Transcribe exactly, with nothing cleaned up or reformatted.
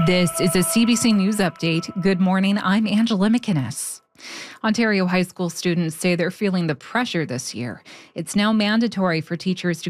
This is a C B C News update. Good morning. I'm Angela McInnes. Ontario high school students say they're feeling the pressure this year. It's now mandatory for teachers to